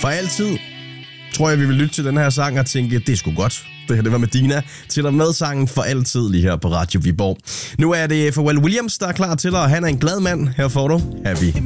For altid tror jeg, vi vil lytte til den her sang og tænke, det er sgu godt. Det her, det var Medina til dig med sangen For Altid lige her på Radio Viborg. Nu er det Pharrell Williams, der er klar til dig, og han er en glad mand. Her får du Happy.